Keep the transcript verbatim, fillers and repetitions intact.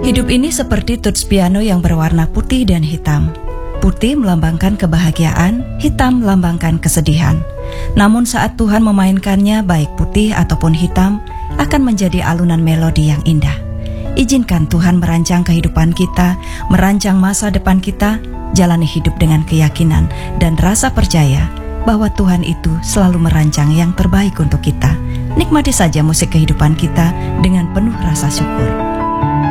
Hidup ini seperti tuts piano yang berwarna putih dan hitam. Putih melambangkan kebahagiaan, hitam melambangkan kesedihan. Namun saat Tuhan memainkannya, baik putih ataupun hitam, akan menjadi alunan melodi yang indah. Izinkan Tuhan merancang kehidupan kita, merancang masa depan kita, jalani hidup dengan keyakinan dan rasa percaya bahwa Tuhan itu selalu merancang yang terbaik untuk kita. Nikmati saja musik kehidupan kita dengan penuh rasa syukur.